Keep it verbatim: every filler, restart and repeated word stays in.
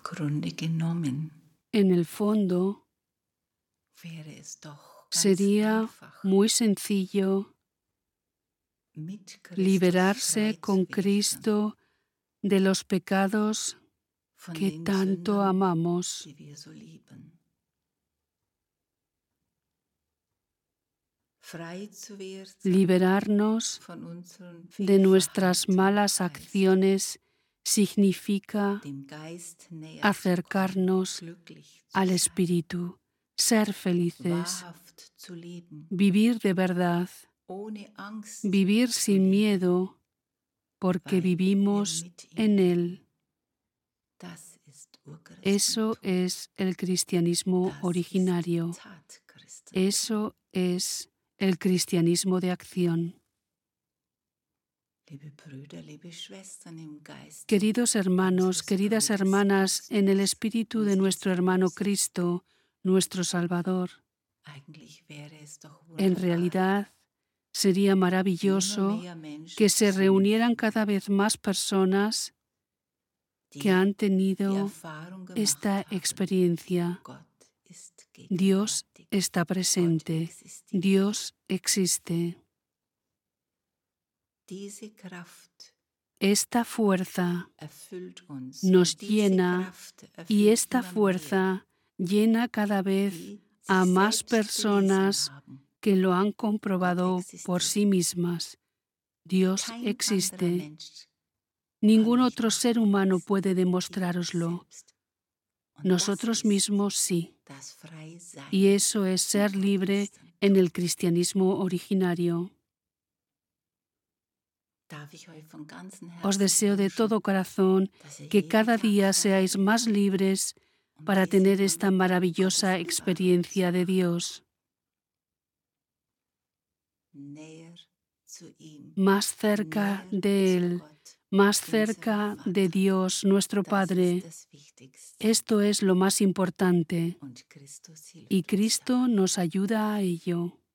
Grunde genommen En el fondo, wäre es doch ganz sería einfach, muy sencillo mit Christus liberarse frei zu con werden Cristo de los pecados von que den tanto Sünden, amamos, die wir so lieben. Frei zu werden liberarnos von unseren de nuestras Fehlverhalten, malas heißt, acciones significa dem Geist näher acercarnos zu kommen, glücklich zu al sein, Espíritu, ser felices, wahrhaft zu leben, vivir de verdad, ohne Angst vivir zu sin leben, miedo, porque weil wir vivimos mit ihm en leben. Él. Das ist Eso Urchristentum. es el cristianismo Das originario. ist Tatchristentum. Eso es el cristianismo de acción. Liebe Brüder, liebe Schwestern im Geist, Queridos hermanos, queridas hermanas, en el espíritu de nuestro hermano Cristo, nuestro Salvador, eigentlich wäre es doch en wunderbar, realidad sería immer maravilloso mehr Menschen que se zu reunieran finden, cada vez más personas die que han die tenido Erfahrung gemacht esta haben, experiencia. Gott ist Dios gegenwärtig, está Gott presente, existiert. Dios existe. Diese Kraft Esta fuerza erfüllt uns, nos und diese llena Kraft erfüllt y esta immer mehr, fuerza llena cada vez die a sich más selbst personas bewiesen haben. que lo han comprobado Gott existiert. por sí mismas. Dios Kein anderer existe. Mensch Ningún kann euch otro das ser humano beweisen, puede ihr demostrároslo. selbst. Und Nosotros das mismos ist sí. das Freisein Y eso es ser im libre Urchristentum. en el cristianismo originario. Darf ich euch von ganzem Os Herzen deseo de wünschen, todo corazón dass ihr que jeden cada Tag día frei seáis werdet más libres und para diese tener esta wunderbare maravillosa Gotteserfahrung experiencia de zu machen. Dios. Näher zu ihm, Más cerca näher de zu Él, Gott, más unserem cerca Vater. de Dios, nuestro Das Padre. ist das Wichtigste. Esto es lo más importante Und Christus hilft y uns Cristo dabei. nos ayuda a ello.